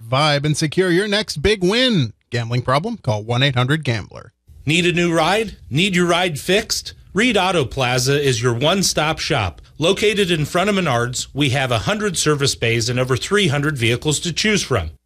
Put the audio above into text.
vibe and secure your next big win. Gambling problem? Call 1-800-GAMBLER. Need a new ride? Need your ride fixed? Reed Auto Plaza is your one-stop shop. Located in front of Menards, we have 100 service bays and over 300 vehicles to choose from.